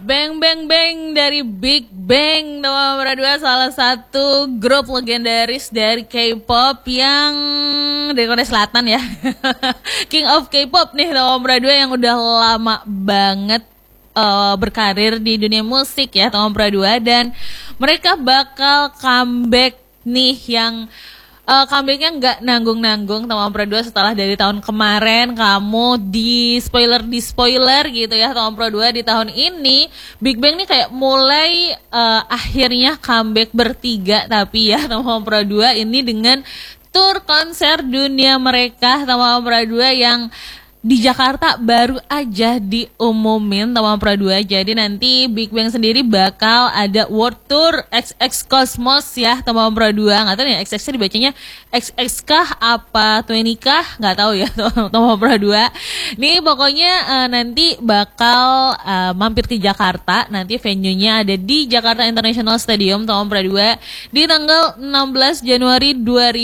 Bang Bang Bang dari Big Bang nomor 2, salah satu grup legendaris dari K-pop yang dari Korea Selatan ya. King of K-pop nih nomor 2 yang udah lama banget berkarir di dunia musik ya nomor 2, dan mereka bakal comeback nih yang comebacknya nggak nanggung-nanggung nomor 2 setelah dari tahun kemarin kamu di spoiler gitu ya nomor 2 di tahun ini Big Bang nih kayak mulai akhirnya comeback bertiga, tapi ya nomor 2 ini dengan tur konser dunia mereka nomor 2 yang di Jakarta baru aja diumumin nomor 2. Jadi nanti Big Bang sendiri bakal ada World Tour XX Cosmos ya nomor 2. Nggak tahu nih XX dibacanya XX kah apa 20 kah, nggak tahu ya nomor 2. Nih pokoknya nanti bakal mampir ke Jakarta. Nanti venue-nya ada di Jakarta International Stadium nomor 2 di tanggal 16 Januari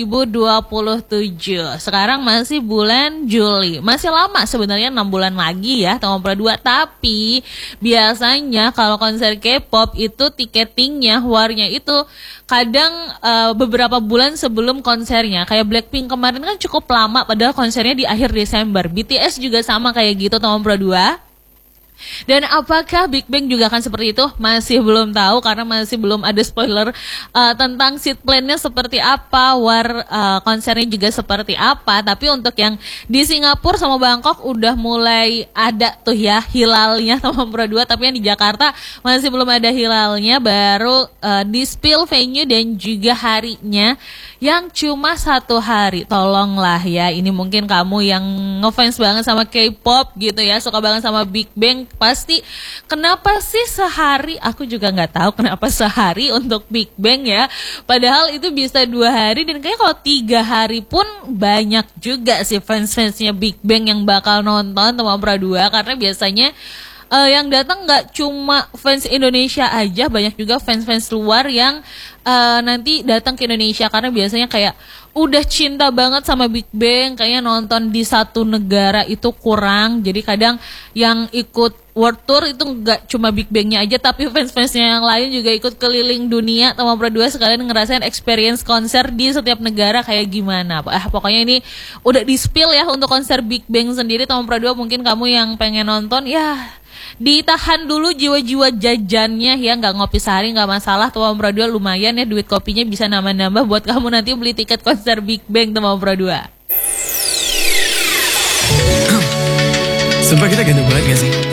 2027. Sekarang masih bulan Juli, masih lama sebenarnya 6 bulan lagi ya nomor 2. Tapi biasanya kalau konser K-pop itu tiketingnya warnya itu kadang beberapa bulan sebelum konsernya. Kayak Blackpink kemarin kan cukup lama padahal konsernya di akhir Desember. BTS juga sama kayak gitu nomor 2. Dan apakah Big Bang juga akan seperti itu? Masih belum tahu karena masih belum ada spoiler tentang seat plan-nya seperti apa, konsernya juga seperti apa. Tapi untuk yang di Singapura sama Bangkok udah mulai ada tuh ya hilalnya nomor 2. Tapi yang di Jakarta masih belum ada hilalnya, baru di spill venue dan juga harinya yang cuma 1 hari. Tolonglah ya, ini mungkin kamu yang ngefans banget sama K-pop gitu ya, suka banget sama Big Bang, pasti kenapa sih sehari? Aku juga nggak tahu kenapa sehari untuk Big Bang ya. Padahal itu bisa 2 hari, dan kayaknya kalau 3 hari pun banyak juga sih fans-fansnya Big Bang yang bakal nonton nomor 2, karena biasanya yang datang nggak cuma fans Indonesia aja, banyak juga fans-fans luar yang nanti datang ke Indonesia, karena biasanya kayak udah cinta banget sama Big Bang, kayaknya nonton di satu negara itu kurang. Jadi kadang yang ikut World Tour itu nggak cuma Big Bang-nya aja, tapi fans-fansnya yang lain juga ikut keliling dunia nomor 2 sekalian ngerasain experience konser di setiap negara kayak gimana. Pokoknya ini udah di-spill ya untuk konser Big Bang sendiri nomor 2. Mungkin kamu yang pengen nonton ya ditahan dulu jiwa-jiwa jajannya ya, nggak ngopi sehari nggak masalah. Nomor 2 lumayan ya, duit kopinya bisa nambah-nambah buat kamu nanti beli tiket konser Big Bang nomor 2. Sumpah kita ganteng banget gak sih?